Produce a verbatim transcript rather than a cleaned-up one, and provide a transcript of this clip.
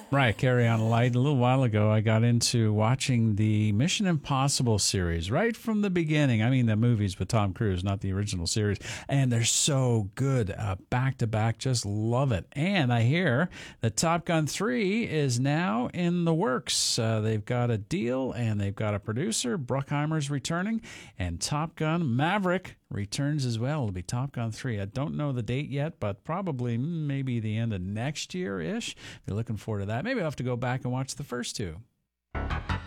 Right, carry on light. A little while ago, I got into watching the Mission Impossible series right from the beginning. I mean, the movies with Tom Cruise, not the original series. And they're so good, uh, back to back. Just love it. And I hear that Top Gun three is now in the works. Uh, they've got a deal and they've got a producer. Bruckheimer's returning. And Top Gun Maverick returns as well. It'll be Top Gun three. I don't know the date yet, but probably maybe the end of next year-ish. If you're looking forward to that, maybe I'll have to go back and watch the first two.